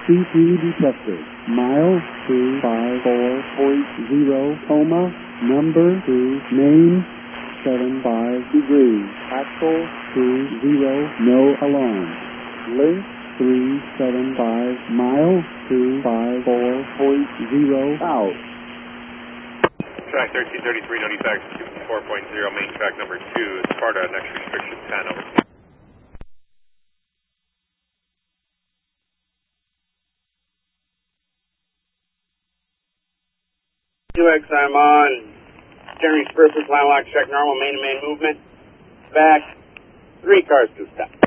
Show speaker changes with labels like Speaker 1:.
Speaker 1: CP detected. Mile 254.0, coma, number 2, name 75 degrees, actual 20, no alarm. Length 375, mile 254.0 out.
Speaker 2: Track 1333, no defects, 4.0, main track number 2, Sparta, next restriction 10, over.
Speaker 3: I'm on. Steering spur for fly lock, check normal, main-to-main movement. Back. 3 cars to stop.